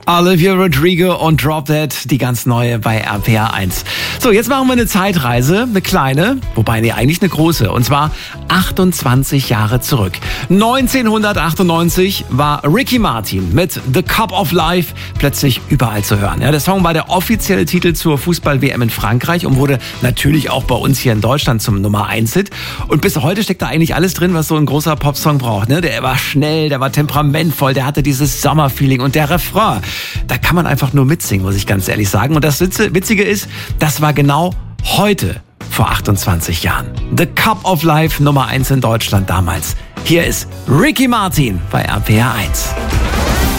Olivia Rodrigo und Drop That, die ganz neue bei RPR 1. So, jetzt machen wir eine Zeitreise, eine kleine, wobei eigentlich eine große, und zwar 28 Jahre zurück. 1998 war Ricky Martin mit The Cup of Life plötzlich überall zu hören. Ja, der Song war der offizielle Titel zur Fußball-WM in Frankreich und wurde natürlich auch bei uns hier in Deutschland zum Nummer 1-Hit. Und bis heute steckt da eigentlich alles drin, was so ein großer Popsong braucht. Ne? Der war schnell, der war temperamentvoll, der hatte dieses Sommerfeeling und der Refrain. Da kann man einfach nur mitsingen, muss ich ganz ehrlich sagen. Und das Witzige ist, das war genau heute vor 28 Jahren. The Cup of Life Nummer 1 in Deutschland damals. Hier ist Ricky Martin bei RPR 1.